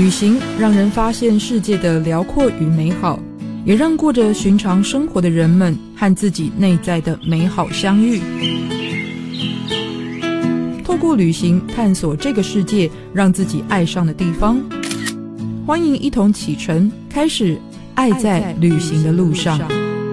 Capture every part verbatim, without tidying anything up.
旅行让人发现世界的辽阔与美好，也让过着寻常生活的人们和自己内在的美好相遇。透过旅行探索这个世界让自己爱上的地方。欢迎一同启程，开始爱在旅行的路上。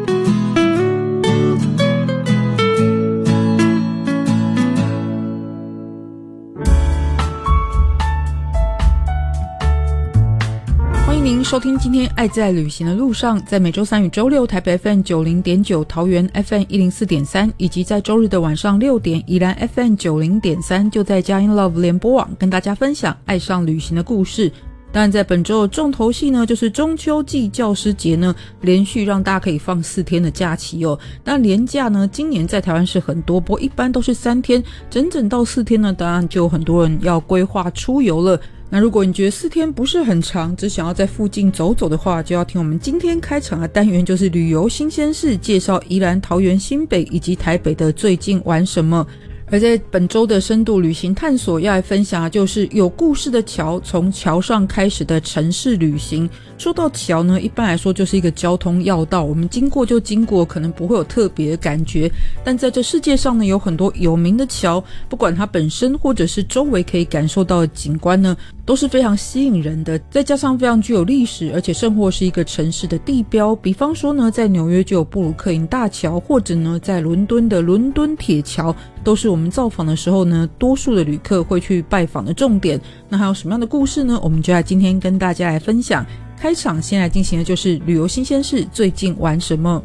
欢迎您收听今天爱在旅行的路上，在每周三与周六台北 F M 九十点九、桃园 F M 一零四点三，以及在周日的晚上六点宜兰 F M 九十点三，就在佳音 Love 联播网跟大家分享爱上旅行的故事。当然在本周的重头戏呢，就是中秋暨教师节呢，连续让大家可以放四天的假期哦。那连假呢，今年在台湾是很多，不过一般都是三天，整整到四天呢，当然就有很多人要规划出游了。那如果你觉得四天不是很长，只想要在附近走走的话，就要听我们今天开场的单元，就是旅游新鲜事，介绍宜兰、桃园、新北以及台北的最近玩什么。而在本周的深度旅行探索要来分享的就是有故事的桥，从桥上开始的城市旅行。说到桥呢，一般来说就是一个交通要道，我们经过就经过，可能不会有特别的感觉。但在这世界上呢，有很多有名的桥，不管它本身或者是周围可以感受到的景观呢，都是非常吸引人的，再加上非常具有历史，而且甚或是一个城市的地标。比方说呢，在纽约就有布鲁克林大桥，或者呢在伦敦的伦敦铁桥，都是我们造访的时候呢，多数的旅客会去拜访的重点。那还有什么样的故事呢？我们就在今天跟大家来分享。开场先来进行的就是旅游新鲜事，最近玩什么？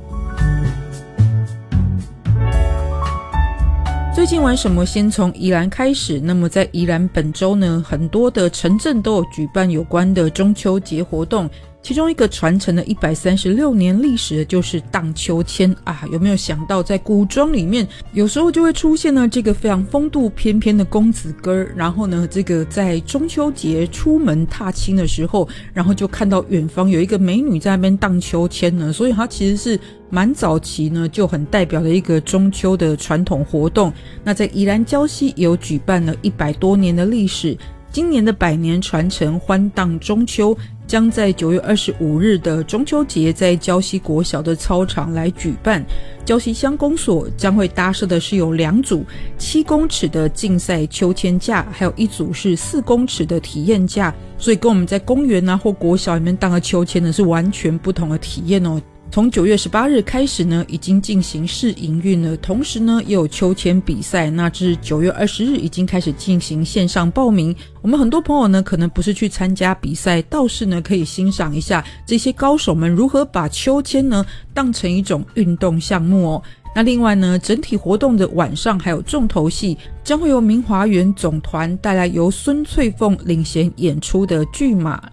最近玩什么？先从宜兰开始。那么在宜兰本周呢，很多的城镇都有举办有关的中秋节活动。其中一个传承了一百三十六年历史的就是荡秋千啊！有没有想到在古装里面有时候就会出现呢这个非常风度翩翩的公子哥，然后呢这个在中秋节出门踏青的时候，然后就看到远方有一个美女在那边荡秋千呢，所以它其实是蛮早期呢就很代表的一个中秋的传统活动。那在宜兰礁溪也有举办了一百多年的历史。今年的百年传承欢荡中秋将在九月二十五日的中秋节在礁溪国小的操场来举办。礁溪乡公所将会搭设的是有两组七公尺的竞赛秋千架，还有一组是四公尺的体验架，所以跟我们在公园啊或国小里面荡的秋千呢是完全不同的体验哦。从九月十八日开始呢，已经进行试营运了，同时呢也有秋千比赛。那至九月二十日已经开始进行线上报名。我们很多朋友呢可能不是去参加比赛，倒是呢可以欣赏一下这些高手们如何把秋千呢当成一种运动项目哦。那另外呢，整体活动的晚上还有重头戏，将会由明华园总团带来由孙翠凤领衔演出的剧马